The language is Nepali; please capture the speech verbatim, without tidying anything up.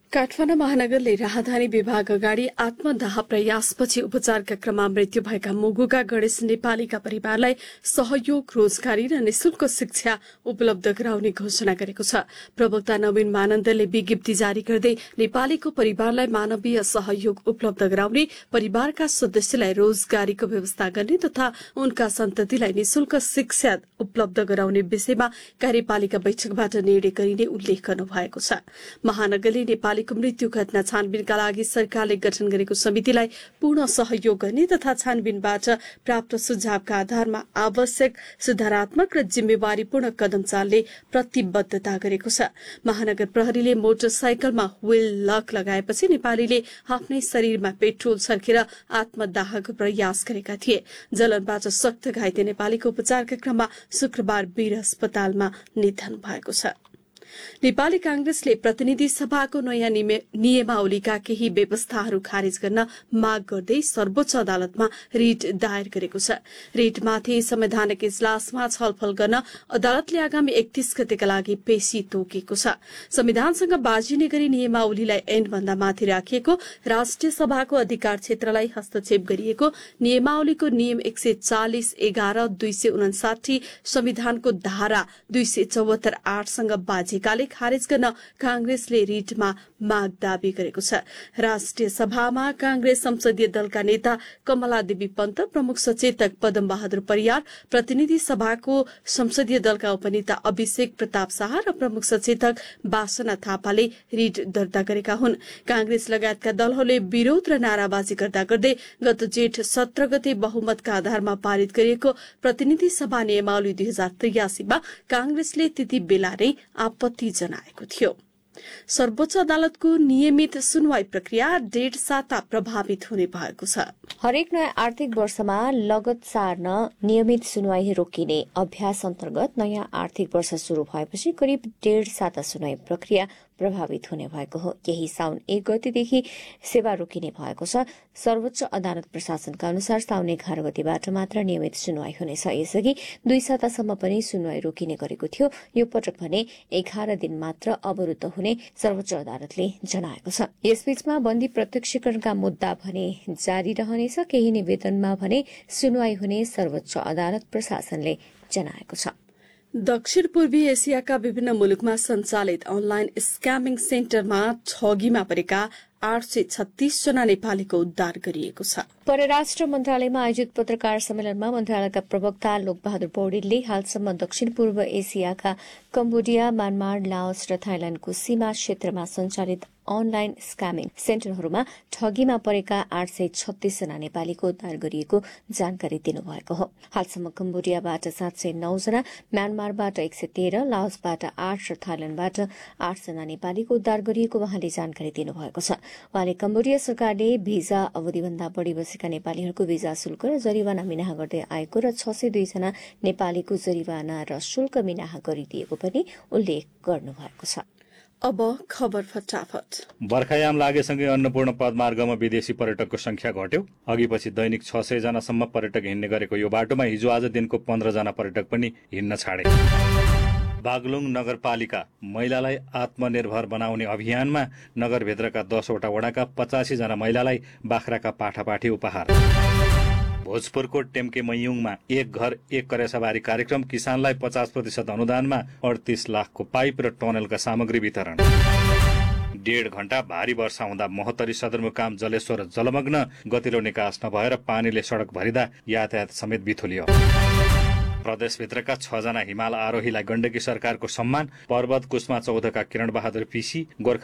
काठमाडौँ महानगरले राहदानी विभाग अगाडि आत्मदाह प्रयासपछि उपचारका क्रममा मृत्यु भएका मुगुका गणेश नेपालीका परिवारलाई सहयोग रोजगारी र निशुल्क शिक्षा उपलब्ध गराउने घोषणा गरेको छ। प्रवक्ता नवीन मानन्दले विज्ञप्ति जारी गर्दै नेपालीको परिवारलाई मानवीय सहयोग उपलब्ध गराउने, परिवारका सदस्यलाई रोजगारीको व्यवस्था गर्ने तथा उनका सन्ततिलाई निशुल्क शिक्षा उपलब्ध गराउने विषयमा कार्यपालिका बैठकबाट निर्णय गरिने उल्लेख गर्नुभएको छ। महानगरले नेपाली मृत्यु घटना छानबिनका लागि सरकारले गठन गरेको समितिलाई पूर्ण सहयोग गर्ने तथा छानबिनबाट प्राप्त सुझावका आधारमा आवश्यक सुधारात्मक र जिम्मेवारीपूर्ण कदम चाल्ने प्रतिबद्धता गरेको छ। महानगर प्रहरीले मोटरसाइकलमा व्हील लक लगाएपछि नेपालीले आफ्नै शरीरमा पेट्रोल छर्केर आत्मदाहको प्रयास गरेका थिए। जलनबाट सख्त घाइते नेपालीको उपचारका क्रममा शुक्रबार वीर अस्पतालमा निधन भएको छ। नेपाली कांग्रेसले प्रतिनिधि सभाको नयाँ नियमावलीका केही व्यवस्थाहरू खारेज गर्न माग गर्दै सर्वोच्च अदालतमा रिट दायर गरेको छ। रिटमाथि संवैधानिक इजलासमा छलफल गर्न अदालतले आगामी एकतीस गतेका लागि पेशी तोकेको छ। संविधानसँग बाजिने गरी नियमावलीलाई ऐनभन्दा माथि राखिएको, राष्ट्रिय सभाको अधिकार क्षेत्रलाई हस्तक्षेप गरिएको, नियमावलीको नियम एक सय चालिस एघार दुई सय उनासाठी संविधानको धारा दुई सय चौहत्तर आठसँग बाजेकाले खारेज गर्न कांग्रेसले रिटमा माग दावी गरेको छ। राष्ट्रिय सभामा कांग्रेस संसदीय दलका नेता कमला देवी पन्त, प्रमुख सचेतक पदम बहादुर परियार, प्रतिनिधि सभाको संसदीय दलका उपनेता अभिषेक प्रताप शाह र प्रमुख सचेतक वासना थापाले रिट दर्ता गरेका हुन्। कांग्रेस लगायतका दलहरूले विरोध र नाराबाजी गर्दा गर्दै गत जेठ सत्र गते बहुमतका आधारमा पारित गरिएको प्रतिनिधि सभा नियमावली दुई हजार त्रियासीमा कांग्रेसले त्यति बेला नै आपत्ति जनाएको थियो। सर्वोच्च अदालतको नियमित सुनवाई प्रक्रिया डेढ साता प्रभावित हुने भएको छ। हरेक नयाँ आर्थिक वर्षमा लगत सार्न नियमित सुनवाई रोकिने अभ्यास अन्तर्गत नयाँ आर्थिक वर्ष शुरू भएपछि करिब डेढ साता सुनवाई प्रक्रिया प्रभावित हुने भएको हो। यही साउन एक गतेदेखि सेवा रोकिने भएको छ। सर्वोच्च अदालत प्रशासनका अनुसार साउन एघार गतेबाट मात्र नियमित सुनवाई हुनेछ। यसअघि दुई सातासम्म पनि सुनवाई रोकिने गरेको थियो। यो पटक भने एघार दिन मात्र अवरूद्ध हुने सर्वोच्च अदालतले जनाएको छ। यसबीचमा बन्दी प्रत्यक्षीकरणका मुद्दा भने जारी रहनेछ। केही निवेदनमा भने सुनवाई हुने सर्वोच्च अदालत प्रशासनले जनाएको छ। दक्षिण पूर्वी एसियाका विभिन्न मुलुकमा सञ्चालित अनलाइन स्क्यामिङ सेन्टरमा ठगीमा परेका आठ सय छत्तीस जना नेपालीको उद्धार गरिएको छ। परराष्ट्र मन्त्रालयमा आयोजित पत्रकार सम्मेलनमा मन्त्रालयका प्रवक्ता लोकबहादुर पौडेलले हालसम्म दक्षिण पूर्व एसियाका कम्बोडिया, म्यानमार, लाओस र थाइल्याण्डको सीमा क्षेत्रमा सञ्चालित अनलाइन स्क्यामिङ सेन्टरहरूमा ठगीमा परेका आठ सय छत्तीस जना नेपालीको उद्धार गरिएको जानकारी दिनुभएको हो। हालसम्म कम्बोडियाबाट सात सय नौ जना, म्यानमारबाट एक सय तेह्र, लाओसबाट आठ र थाइल्याण्डबाट आठ जना नेपालीको उद्धार गरिएको उहाँले जानकारी दिनुभएको छ। उहाँले कम्बोडिया सरकारले भिजा अवधिभन्दा बढ़ी बसेका नेपालीहरूको भिजा शुल्क र जरिवाना मिनाहा गर्दै आएको र छ सय दुई जना नेपालीको जरिवाना र शुल्क मिनाहा गरिदिएको पनि उल्लेख गर्नुभएको छ। अब खबर फटाफट। बर्खायाम लागेसँगै अन्नपूर्ण पदमार्गमा विदेशी पर्यटकको संख्या घट्यो। अघिपछि दैनिक छ सय जनासम्म पर्यटक हिँड्ने गरेको यो बाटोमा हिजो आज दिनको पन्ध्र जना पर्यटक पनि हिँड्न छाडे। बागलुङ नगरपालिका महिलालाई आत्मनिर्भर बनाउने अभियानमा नगरभित्रका दसवटा वडाका पचासी जना महिलालाई बाख्राका पाठापाठी उपहार। भोजपुरको टेम्के मयुङमा एक घर एक करेसाबारी कार्यक्रम, किसानलाई पचास प्रतिशत अनुदानमा अडतीस लाखको पाइप र टनलका सामग्री वितरण। डेढ घण्टा भारी वर्षा हुँदा महोत्तरी सदरमुकाम जलेश्वर जलमग्न, गतिलो निकास नभएर पानीले सड़क भरिँदा यातायात समेत बिथोलियो। प्रदेशभित्रका छ जना हिमाल आरोहीलाई गण्डकी सरकारको सम्मान। पर्वत कुस्मा चौधका किरण बहादुर पिसी, गोर्खा